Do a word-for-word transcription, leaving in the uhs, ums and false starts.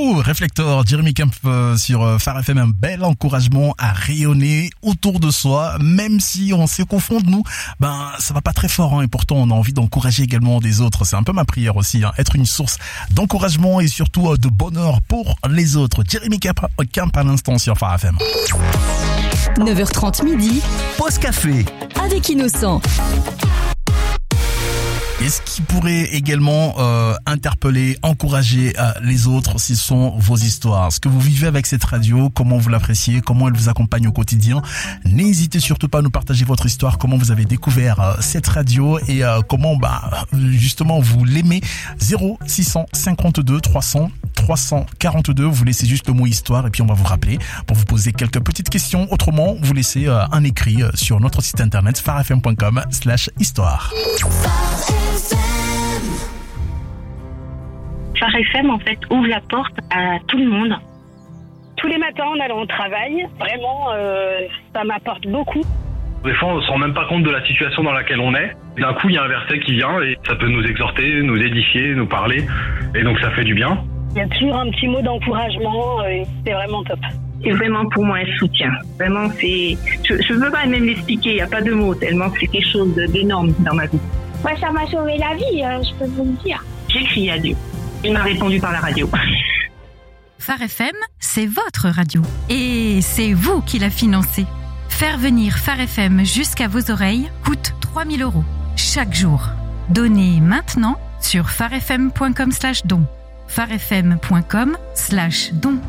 beaucoup. Reflector, Jeremy Camp euh, sur euh, Phare F M, un bel encouragement à rayonner autour de soi, même si on se confronte, nous, ben ça va pas très fort, hein, et pourtant on a envie d'encourager également des autres. C'est un peu ma prière aussi, hein, être une source d'encouragement et surtout euh, de bonheur pour les autres. Jeremy Camp, Camp à l'instant sur Phare F M. neuf heures trente midi, Pause café avec Innocent. Et ce qui pourrait également euh, interpeller, encourager euh, les autres, ce sont vos histoires. Ce que vous vivez avec cette radio, comment vous l'appréciez, comment elle vous accompagne au quotidien. N'hésitez surtout pas à nous partager votre histoire, comment vous avez découvert euh, cette radio et euh, comment bah justement vous l'aimez. zéro six cinquante-deux trois cents trois cent quarante-deux, vous laissez juste le mot histoire et puis on va vous rappeler pour vous poser quelques petites questions. Autrement, vous laissez euh, un écrit euh, sur notre site internet farfm point com slash histoire. Phare F M, en fait, ouvre la porte à tout le monde. Tous les matins en allant au travail, vraiment, euh, ça m'apporte beaucoup. Des fois, on ne se rend même pas compte de la situation dans laquelle on est. D'un coup, il y a un verset qui vient et ça peut nous exhorter, nous édifier, nous parler. Et donc, ça fait du bien. Il y a toujours un petit mot d'encouragement et c'est vraiment top. C'est vraiment pour moi un soutien. Vraiment, c'est, je ne peux pas même l'expliquer, il n'y a pas de mots, tellement c'est quelque chose d'énorme dans ma vie. Moi, ça m'a sauvé la vie, hein, je peux vous le dire. J'ai crié à Dieu. Il m'a répondu par la radio. Phare F M, c'est votre radio. Et c'est vous qui la financez. Faire venir Phare F M jusqu'à vos oreilles coûte trois mille euros chaque jour. Donnez maintenant sur farfm point com slash don. farfm point com slash don.